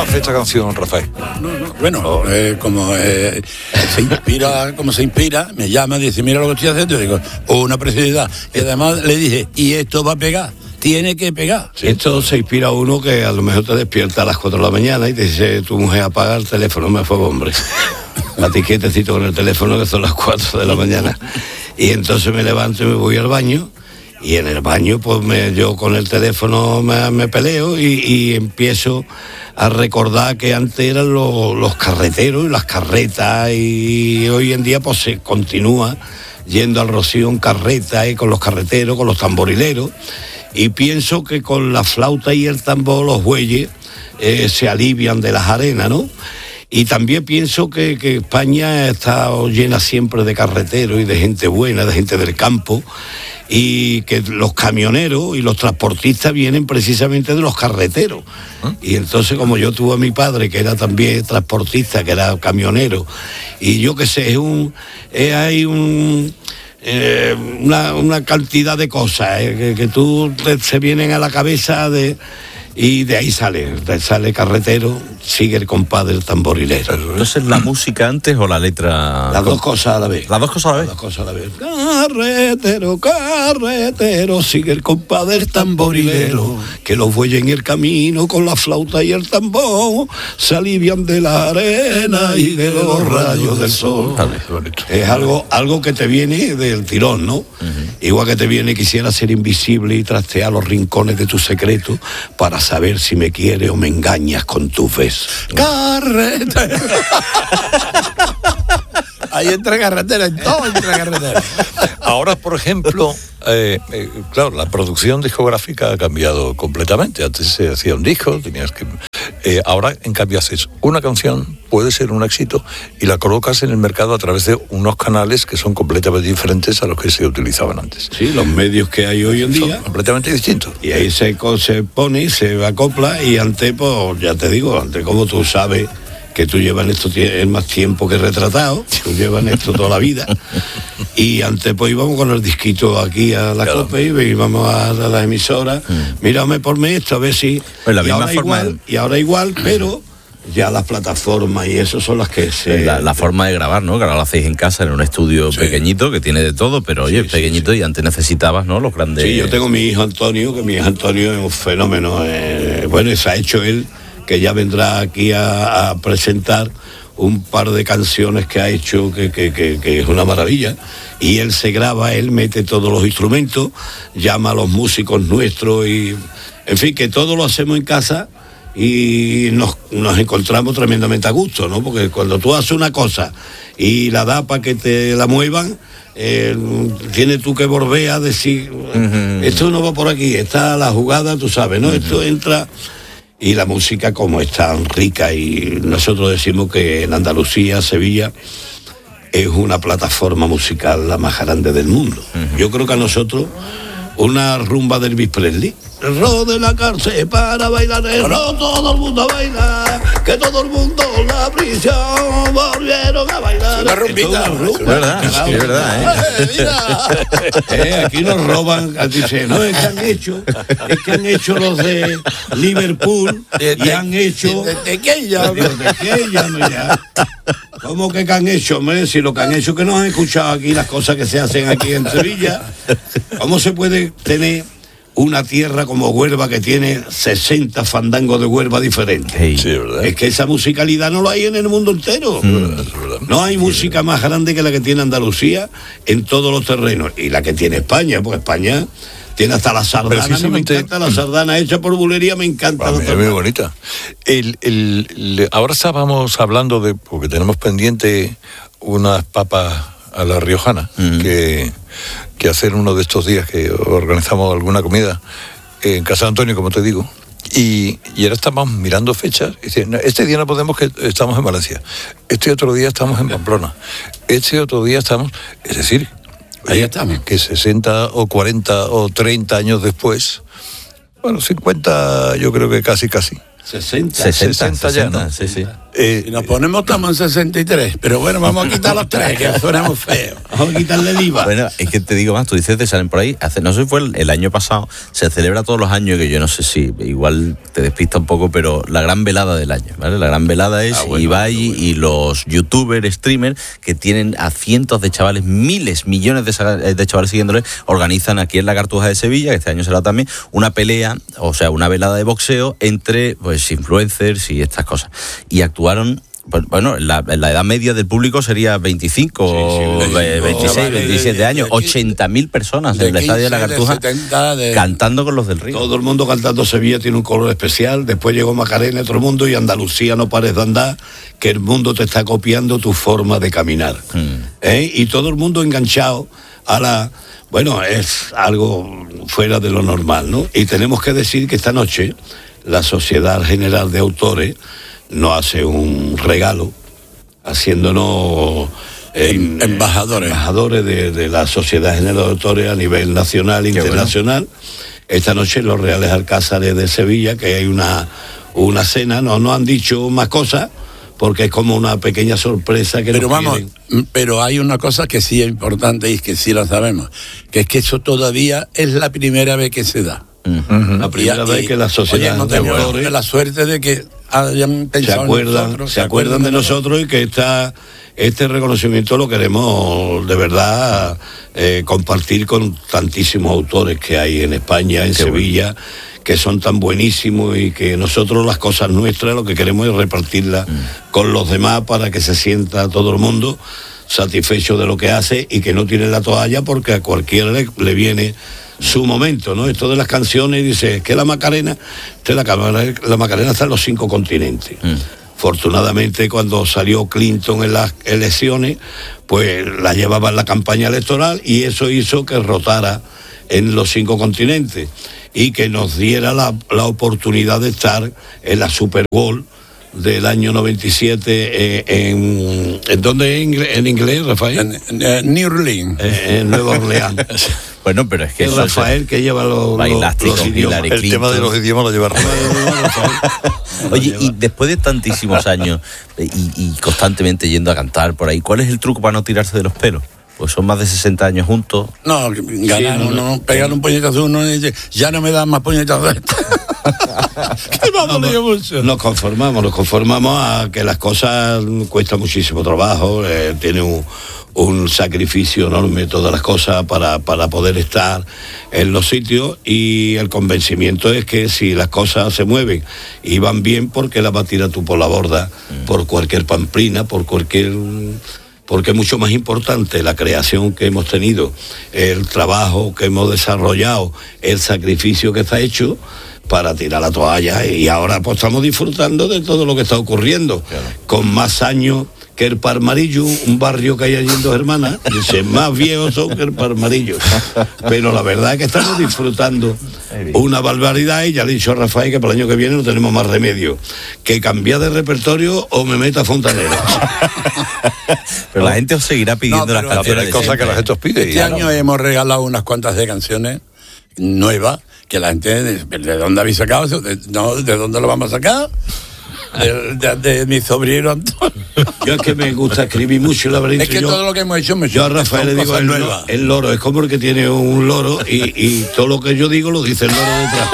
hace esta canción, Rafael? Bueno, como se inspira, me llama, dice, mira lo que estoy haciendo, y digo, una preciosidad. Y además le dije, y esto va a pegar, tiene que pegar. Sí. Esto se inspira a uno que a lo mejor te despierta a las 4 de la mañana y te dice, tu mujer apaga el teléfono, me fue hombre. A ti quietecito con el teléfono que son las 4 de la mañana. Y entonces me levanto y me voy al baño. Y en el baño, pues yo con el teléfono me peleo y empiezo a recordar que antes eran los carreteros y las carretas, y hoy en día pues se continúa yendo al Rocío en carreta y con los carreteros, con los tamborileros, y pienso que con la flauta y el tambor los bueyes se alivian de las arenas, ¿no? Y también pienso que España está llena siempre de carreteros y de gente buena, de gente del campo, y que los camioneros y los transportistas vienen precisamente de los carreteros. Y entonces, como yo tuve a mi padre, que era también transportista, que era camionero, y yo qué sé, hay una cantidad de cosas que se vienen a la cabeza y de ahí sale carretero, sigue el compadre el tamborilero. Entonces, ¿la música antes o la letra? Las dos cosas a la vez. ¿Las dos cosas a la vez? Las dos cosas a la vez. Carretero, carretero, sigue el compadre el tamborilero, que los bueyes en el camino con la flauta y el tambor se alivian de la arena y de los rayos del sol. Es algo que te viene del tirón, ¿no? Igual que te viene, quisiera ser invisible y trastear los rincones de tu secreto para saber si me quieres o me engañas con tus besos. ¡Carretera! Ahí entra carretera, en todo entra carretera. Ahora, por ejemplo, claro, la producción discográfica ha cambiado completamente. Antes se hacía un disco, tenías que... ahora, en cambio, haces una canción, puede ser un éxito, y la colocas en el mercado a través de unos canales que son completamente diferentes a los que se utilizaban antes. Sí, los medios que hay hoy en día. Son completamente distintos. Y ahí se pone, se acopla, y antes, pues, ya te digo, antes, como tú sabes que tú llevas en esto más tiempo que retratado, tú llevas en esto toda la vida, y antes pues íbamos con el disquito aquí a la COPE y íbamos a las emisoras, mírame por mí esto, a ver si... Pues la misma forma y ahora igual, pero ya las plataformas y eso son las que se... La forma de grabar, ¿no? Que ahora lo hacéis en casa, en un estudio pequeñito, que tiene de todo, pero oye, pequeñito, y antes necesitabas, ¿no? Los grandes... Sí, yo tengo mi hijo Antonio, que mi hijo Antonio es un fenómeno, bueno, y se ha hecho él, que ya vendrá aquí a presentar un par de canciones que ha hecho que es una maravilla, y él se graba, él mete todos los instrumentos, llama a los músicos nuestros, y en fin, que todo lo hacemos en casa y nos encontramos tremendamente a gusto, ¿no? Porque cuando tú haces una cosa y la das para que te la muevan, tienes tú que volver a decir, esto no va por aquí, está la jugada, tú sabes, ¿no? Esto entra... Y la música, como es tan rica, y nosotros decimos que en Andalucía, Sevilla, es una plataforma musical la más grande del mundo. Yo creo que a nosotros, una rumba de Elvis Presley, el ro de la cárcel para bailar, el ro, todo el mundo baila, que todo el mundo la prisión volvieron a bailar. Una rumbita. Es verdad, mira. Aquí nos roban, dicen, no, es que han hecho los de Liverpool, y han hecho... ¿De quién ya? ¿De quién ya? Mira. ¿Cómo que han hecho, hombre? Si lo que han hecho, que no han escuchado aquí las cosas que se hacen aquí en Sevilla. ¿Cómo se puede tener una tierra como Huelva, que tiene 60 fandangos de Huelva diferentes? Sí, ¿verdad? Es que esa musicalidad no la hay en el mundo entero. No hay música más grande que la que tiene Andalucía en todos los terrenos, y la que tiene España, porque España tiene hasta la sardana. A mí me encanta la sardana hecha por Bulería, me encanta. Es muy bonita. Ahora estábamos hablando porque tenemos pendiente unas papas a la riojana, que hacer uno de estos días que organizamos alguna comida en Casa de Antonio, como te digo, y ahora estamos mirando fechas, y dicen, este día no podemos, que estamos en Valencia, este otro día estamos en Pamplona, este otro día estamos, es decir, ahí estamos, que 60 o 40 o 30 años después, bueno, 50 yo creo que casi 60 ya, ¿no? Sí. Si nos ponemos estamos en 63, pero bueno, vamos a quitar los 3, que sonamos feos. Vamos a quitarle el IVA. Bueno, es que te digo más, tú dices que salen por ahí, no sé si fue el año pasado, se celebra todos los años, que yo no sé si, igual te despista un poco, pero la gran velada del año, ¿vale? La gran velada es Ibai y los youtubers, streamers, que tienen a cientos de chavales, miles, millones de chavales siguiéndoles, organizan aquí en la Cartuja de Sevilla, que este año será también, una pelea, o sea, una velada de boxeo entre, pues, influencers y estas cosas. Y actuaron, bueno, la edad media del público sería 25, 26, 27 años, 80.000 personas en el estadio de la Cartuja, cantando con los del Río. Todo el mundo cantando. Sevilla tiene un color especial. Después llegó Macarena, otro mundo, y Andalucía no pares de andar, que el mundo te está copiando tu forma de caminar. Y todo el mundo enganchado a la... Bueno, es algo fuera de lo normal, ¿no? Y tenemos que decir que esta noche la Sociedad General de Autores nos hace un regalo, haciéndonos embajadores de la Sociedad General de Autores a nivel nacional e internacional. Bueno. Esta noche en los Reales Alcázares de Sevilla, que hay una cena, no han dicho más cosas, porque es como una pequeña sorpresa que pero nos vamos, quieren. Pero hay una cosa que sí es importante y que sí la sabemos, que es que eso todavía es la primera vez que se da. La primera vez que la sociedad no tenemos la suerte de que hayan pensado se acuerdan de nosotros, y que este reconocimiento lo queremos de verdad compartir con tantísimos autores que hay en España, en Sevilla, que son tan buenísimos, y que nosotros las cosas nuestras lo que queremos es repartirlas con los demás, para que se sienta todo el mundo satisfecho de lo que hace y que no tire la toalla, porque a cualquiera le viene su momento, ¿no? Esto de las canciones, dice, es que la Macarena está en los 5 continentes. Afortunadamente, cuando salió Clinton en las elecciones, pues la llevaba en la campaña electoral, y eso hizo que rotara en los 5 continentes y que nos diera la oportunidad de estar en la Super Bowl del año 97 ¿en dónde en inglés, Rafael? En New Orleans. En Nueva Orleans. Bueno, pero es que es Rafael que lleva los idiomas. El tema de los idiomas lo lleva Rafael. Oye, y después de tantísimos años y constantemente yendo a cantar por ahí, ¿cuál es el truco para no tirarse de los pelos? Pues son más de 60 años juntos. No, ganar, pegar un puñetazo uno y dice, ya no me dan más puñetazos. Que me ha dolido mucho. Nos conformamos a que las cosas cuestan muchísimo trabajo, tiene un sacrificio enorme todas las cosas para poder estar en los sitios, y el convencimiento es que si las cosas se mueven y van bien, porque las va a tirar tú por la borda, por cualquier pamplina, porque es mucho más importante la creación que hemos tenido, el trabajo que hemos desarrollado, el sacrificio que está hecho, para tirar la toalla, y ahora pues estamos disfrutando de todo lo que está ocurriendo, claro, con más años que el Palmarillo, un barrio que hay allí en Dos Hermanas, dice, más viejos son que el Palmarillo, pero la verdad es que estamos disfrutando una barbaridad, y ya le he dicho a Rafael que para el año que viene no tenemos más remedio que cambiar de repertorio o me meta fontanero. Pero la gente os seguirá pidiendo las canciones. Hay cosas que la gente os pide. Este año hemos regalado unas cuantas de canciones nuevas, que la gente, ¿de dónde habéis sacado eso? ¿De dónde lo vamos a sacar? De mi sobrino Antonio. Yo es que me gusta escribir mucho, la verdad. Es que todo lo que hemos hecho yo a Rafael le digo el loro, es como el que tiene un loro, y todo lo que yo digo lo dice el loro detrás.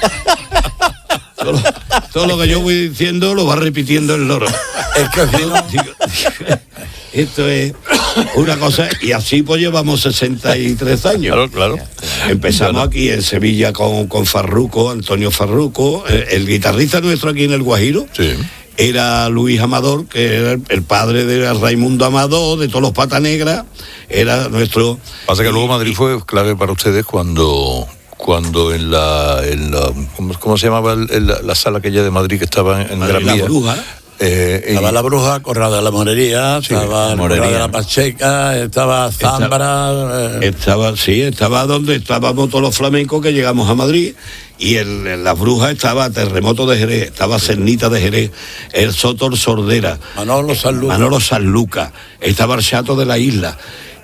Todo lo que yo voy diciendo lo va repitiendo el loro. Es que esto es una cosa, y así pues llevamos 63 años. Claro. Empezamos aquí en Sevilla con Farruco, Antonio Farruco, el guitarrista nuestro aquí en el Guajiro. Sí. Era Luis Amador, que era el padre de Raimundo Amador, de todos los Pata Negra, era nuestro... Pasa que luego Madrid fue clave para ustedes cuando en la ¿cómo se llamaba la sala aquella de Madrid que estaba en Gran Vía? La Bruja. Estaba La Bruja, Corrado de la Morería, estaba Corrado de la Pacheca, estaba Zambra. Estaba donde estábamos todos los flamencos que llegamos a Madrid, y en Las Brujas estaba Terremoto de Jerez, estaba Cernita de Jerez, el Sotor Sordera, Manolo Sanlúcar, estaba el Chato de la Isla.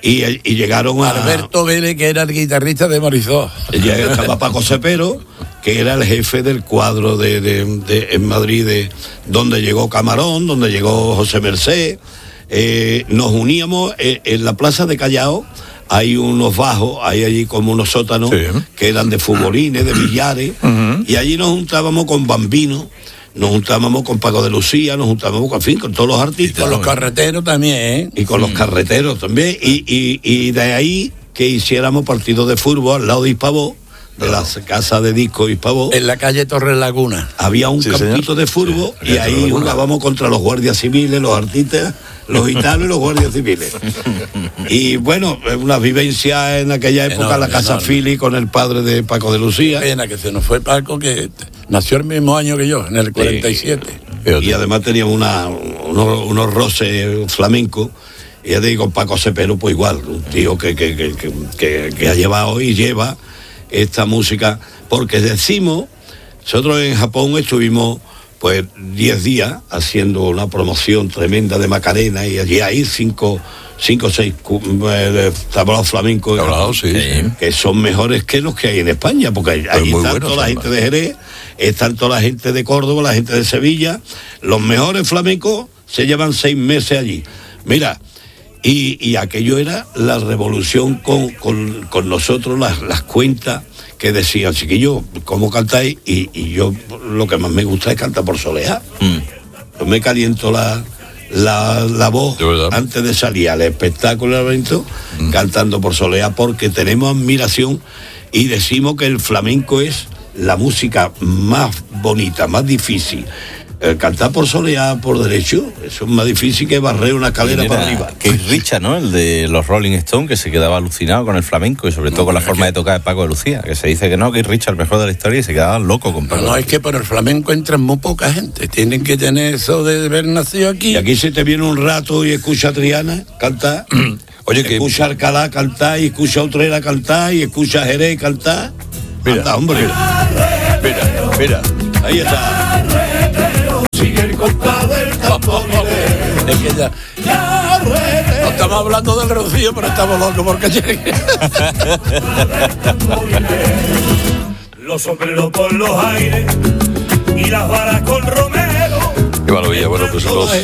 Y llegaron a... Alberto Vélez, que era el guitarrista de Marisol. Ya estaba Paco Cepero, que era el jefe del cuadro en Madrid, donde llegó Camarón, donde llegó José Mercé. Nos uníamos en la plaza de Callao. Hay unos bajos, hay allí como unos sótanos, sí, que eran de futbolines, de billares, y allí nos juntábamos con Bambino, nos juntábamos con Paco de Lucía, nos juntábamos con, en fin, con todos los artistas. Y con los carreteros también, ¿eh? Y con los carreteros también, y de ahí que hiciéramos partidos de fútbol al lado de Hispavó, de la casa de disco Hispavó. En la calle Torres Laguna. Había un campito de fútbol, sí, y ahí jugábamos contra los guardias civiles, los artistas, los gitanos y los guardias civiles. Y bueno, una vivencia en aquella época, la Casa Fili con el padre de Paco de Lucía. Pena que se nos fue Paco, que nació el mismo año que yo, en el 47. Y además teníamos unos roces flamencos. Y ya te digo, Paco Cepero, pues igual, un tío que ha llevado y lleva esta música, porque nosotros en Japón estuvimos pues 10 días haciendo una promoción tremenda de Macarena, y allí hay 5 o 6 tablaos flamencos que son mejores que los que hay en España, porque allí están toda la gente de Jerez, están toda la gente de Córdoba, la gente de Sevilla. Los mejores flamencos se llevan 6 meses allí. Mira, y aquello era la revolución con nosotros, las cuentas que decían, chiquillo, ¿cómo cantáis? Y yo lo que más me gusta es cantar por soleá. Yo me caliento la voz antes de salir al espectáculo, al evento, cantando por soleá, porque tenemos admiración y decimos que el flamenco es la música más bonita, más difícil. Cantar por soleá, por derecho, eso es más difícil que barrer una escalera para arriba. Keith Richards, ¿no? El de los Rolling Stones, que se quedaba alucinado con el flamenco y sobre todo con la forma de tocar de Paco de Lucía, que se dice que no, Keith Richards, el mejor de la historia, y se quedaba loco con Paco. No, es que por el flamenco entran muy poca gente, tienen que tener eso de haber nacido aquí. Y aquí se te viene un rato y escucha a Triana cantar, oye, que escucha a Alcalá cantar, y escucha a Utrera cantar, y escucha a Jerez cantar. Mira, anda, hombre. Mira. Ahí está. Sigue el compás del camponero. Es que ya no estamos hablando del Rocío, pero estamos locos porque llegue. Los sombreros por los aires y las varas con romero. Qué maravilla. Bueno, pues